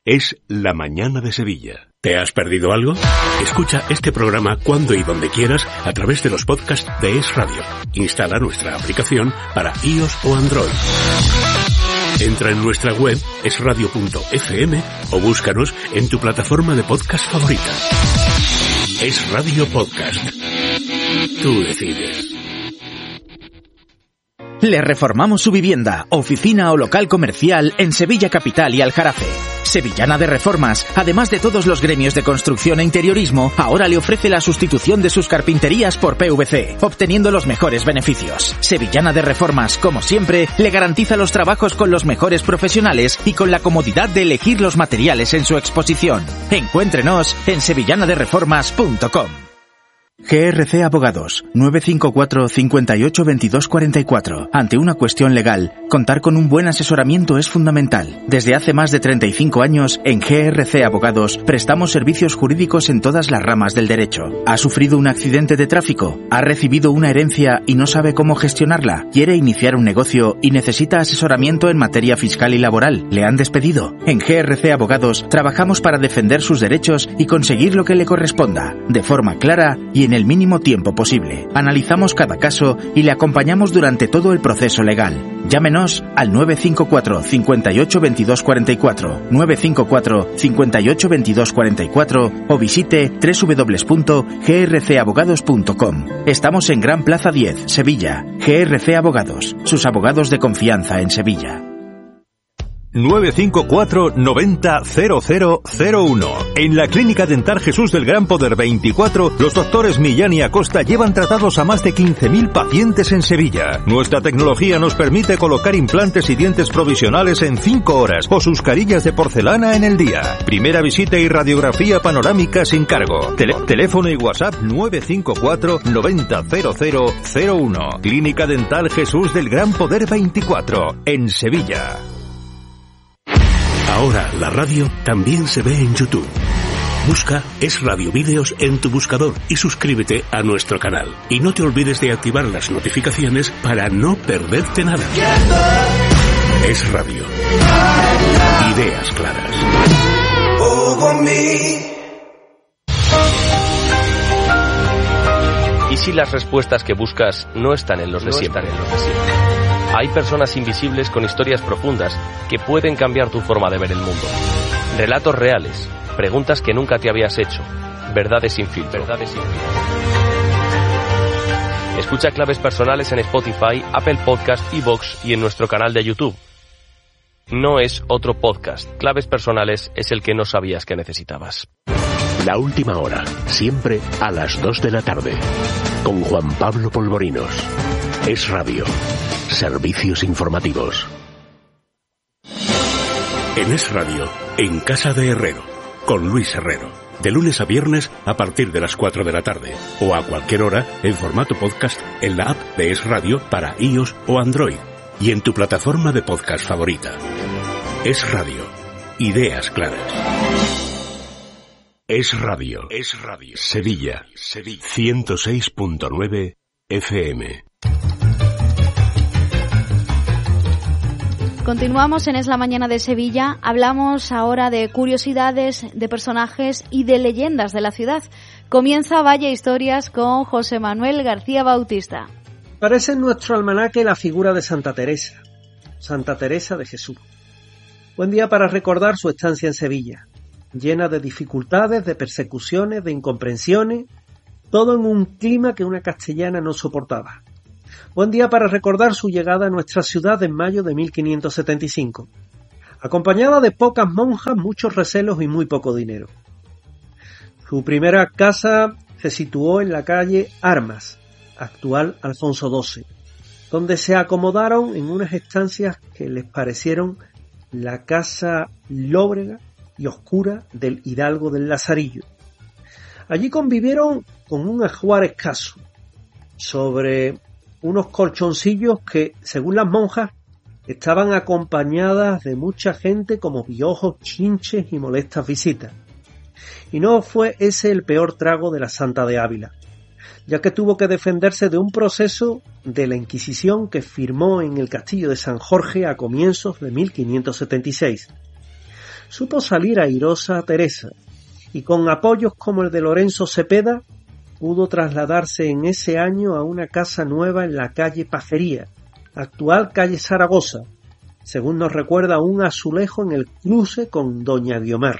es La Mañana de Sevilla. ¿Te has perdido algo? Escucha este programa cuando y donde quieras a través de los podcasts de Es Radio. Instala nuestra aplicación para iOS o Android. Entra en nuestra web esradio.fm o búscanos en tu plataforma de podcast favorita. Es Radio Podcast. Tú decides. Le reformamos su vivienda, oficina o local comercial en Sevilla Capital y Aljarafe. Sevillana de Reformas, además de todos los gremios de construcción e interiorismo, ahora le ofrece la sustitución de sus carpinterías por PVC, obteniendo los mejores beneficios. Sevillana de Reformas, como siempre, le garantiza los trabajos con los mejores profesionales y con la comodidad de elegir los materiales en su exposición. Encuéntrenos en sevillanadereformas.com. GRC Abogados, 954 58 22 44. Ante una cuestión legal, contar con un buen asesoramiento es fundamental. Desde hace más de 35 años, en GRC Abogados, prestamos servicios jurídicos en todas las ramas del derecho. ¿Ha sufrido un accidente de tráfico? ¿Ha recibido una herencia y no sabe cómo gestionarla? ¿Quiere iniciar un negocio y necesita asesoramiento en materia fiscal y laboral? ¿Le han despedido? En GRC Abogados, trabajamos para defender sus derechos y conseguir lo que le corresponda, de forma clara y en el mínimo tiempo posible. Analizamos cada caso y le acompañamos durante todo el proceso legal. Llámenos al 954 58 22 44, 954 58 22 44 o visite www.grcabogados.com. Estamos en Gran Plaza 10, Sevilla. GRC Abogados, sus abogados de confianza en Sevilla. 954 90 0001. En la Clínica Dental Jesús del Gran Poder 24, los doctores Millán y Acosta llevan tratados a más de 15.000 pacientes en Sevilla. Nuestra tecnología nos permite colocar implantes y dientes provisionales en 5 horas o sus carillas de porcelana en el día. Primera visita y radiografía panorámica sin cargo. Teléfono y WhatsApp 954 90 0001. Clínica Dental Jesús del Gran Poder 24, en Sevilla. Ahora la radio también se ve en YouTube. Busca Es Radio Vídeos en tu buscador y suscríbete a nuestro canal. Y no te olvides de activar las notificaciones para no perderte nada. Es Radio. Ideas claras. ¿Y si las respuestas que buscas no están en los de siempre? Hay personas invisibles con historias profundas que pueden cambiar tu forma de ver el mundo. Relatos reales, preguntas que nunca te habías hecho, verdades sin filtro. Escucha Claves Personales en Spotify, Apple Podcast, iVoox y en nuestro canal de YouTube. No es otro podcast. Claves Personales es el que no sabías que necesitabas. La última hora, siempre a las 2 de la tarde, con Juan Pablo Polvorinos. Es Radio. Servicios informativos. En Es Radio, en Casa de Herrero, con Luis Herrero. De lunes a viernes a partir de las 4 de la tarde. O a cualquier hora en formato podcast en la app de Es Radio para iOS o Android. Y en tu plataforma de podcast favorita. Es Radio. Ideas claras. Es Radio. Es Radio. Sevilla. 106.9 FM. Continuamos en Es la Mañana de Sevilla. Hablamos ahora de curiosidades, de personajes y de leyendas de la ciudad. Comienza Vaya Historias con José Manuel García Bautista. Aparece en nuestro almanaque la figura de Santa Teresa de Jesús. Buen día para recordar su estancia en Sevilla, llena de dificultades, de persecuciones, de incomprensiones, todo en un clima que una castellana no soportaba. Buen día para recordar su llegada a nuestra ciudad en mayo de 1575, acompañada de pocas monjas, muchos recelos y muy poco dinero. Su primera casa se situó en la calle Armas, actual Alfonso XII, donde se acomodaron en unas estancias que les parecieron la casa lóbrega y oscura del hidalgo del Lazarillo. Allí convivieron con un ajuar escaso, sobre unos colchoncillos que, según las monjas, estaban acompañadas de mucha gente como piojos, chinches y molestas visitas. Y no fue ese el peor trago de la Santa de Ávila, ya que tuvo que defenderse de un proceso de la Inquisición que firmó en el castillo de San Jorge a comienzos de 1576. supo salir airosa Teresa y con apoyos como el de Lorenzo Cepeda pudo trasladarse en ese año a una casa nueva en la calle Pacería, actual calle Zaragoza, según nos recuerda un azulejo en el cruce con Doña Guiomar.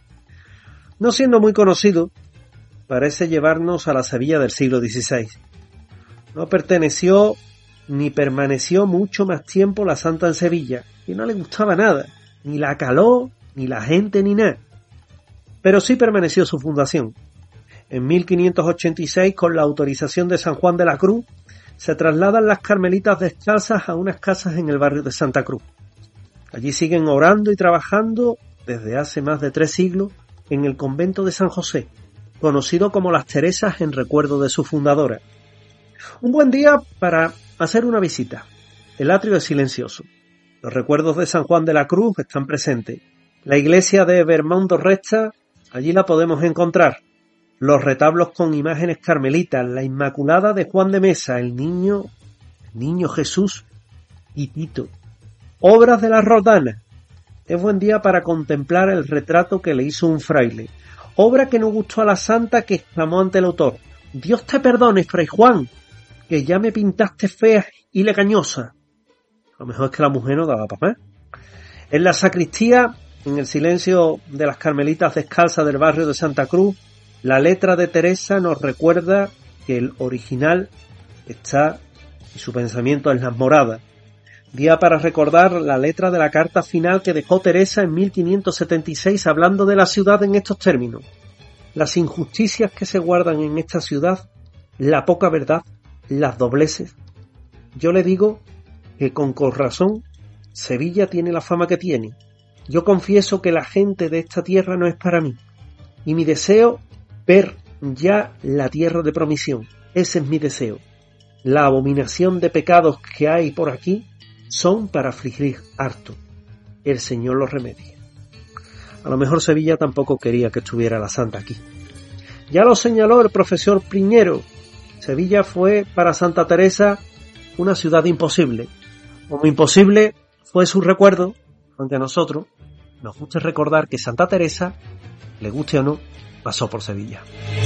No siendo muy conocido, parece llevarnos a la Sevilla del siglo XVI. No perteneció ni permaneció mucho más tiempo la santa en Sevilla, y no le gustaba nada, ni la caló, ni la gente, ni nada. Pero sí permaneció su fundación. En 1586, con la autorización de San Juan de la Cruz, se trasladan las carmelitas descalzas a unas casas en el barrio de Santa Cruz. Allí siguen orando y trabajando desde hace más de 3 siglos en el convento de San José, conocido como las Teresas en recuerdo de su fundadora. Un buen día para hacer una visita. El atrio es silencioso. Los recuerdos de San Juan de la Cruz están presentes. La iglesia de Vermondo Resta, allí la podemos encontrar. Los retablos con imágenes carmelitas, la Inmaculada de Juan de Mesa, el niño Jesús y Tito. Obras de la Roldana. Es buen día para contemplar el retrato que le hizo un fraile. Obra que no gustó a la santa, que exclamó ante el autor: Dios te perdone, Fray Juan, que ya me pintaste fea y legañosa. A lo mejor es que la mujer no daba para más. En la sacristía, en el silencio de las carmelitas descalzas del barrio de Santa Cruz, la letra de Teresa nos recuerda que el original está y su pensamiento es las moradas. Día para recordar la letra de la carta final que dejó Teresa en 1576 hablando de la ciudad en estos términos: las injusticias que se guardan en esta ciudad, la poca verdad, las dobleces. Yo le digo que con razón Sevilla tiene la fama que tiene. Yo confieso que la gente de esta tierra no es para mí, y mi deseo ver ya la tierra de promisión. Ese es mi deseo. La abominación de pecados que hay por aquí son para afligir harto. El Señor los remedie. A lo mejor Sevilla tampoco quería que estuviera la santa aquí. Ya lo señaló el profesor Piñero. Sevilla fue para Santa Teresa una ciudad imposible. Como imposible fue su recuerdo, aunque a nosotros nos gusta recordar que Santa Teresa, le guste o no, pasó por Sevilla.